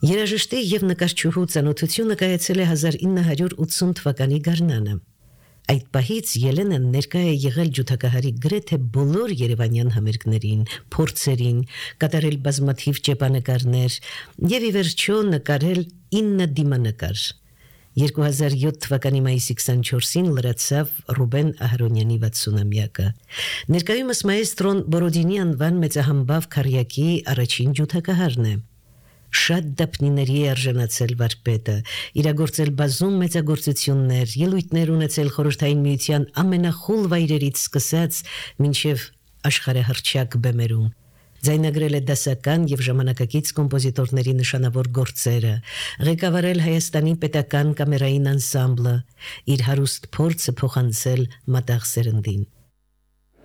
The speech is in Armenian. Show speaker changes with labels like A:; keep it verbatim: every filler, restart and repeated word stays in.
A: Երաժշտի եւ նկարչուհու ծանոթությունը կայացել է հազար ինը հարյուր ութսուն թվականի գարնանը։ Այդ պահից Ելենան ներկա է եղել ջութակահարի գրեթե բոլոր երևանյան համերգներին, փորձերին, կատարել բազմաթիվ ճեպանկարներ եւ ի վերջո նկարել ինը դիմանկար։ երկու հազար յոթ թվականի մայիսի քսանչորսին լրացավ Ռուբեն Ահարոնյանի վաթսունամյակը։ Ներկայումս մայեստրոն Բորոդինի անվան մեծահամբավ քարյակի առաջին ջութակահարն է։ Շատ դափնիների է արժանացել վարպետը, իրագործել բազում մեծագործություններ, ելույթներ ունեցել խորհրդային միության ամենախուլ վայրերից սկսած մինչև աշխարհահռչակ բեմերում։ Ձայնագրել է դասական եւ ժամանակակից կոմպոզիտորների նշանավոր գործերը, ղեկավարել Հայաստանի պետական կամերային անսամբլը, իր հարուստ փորձը փոխանցել մատաղ սերնդին։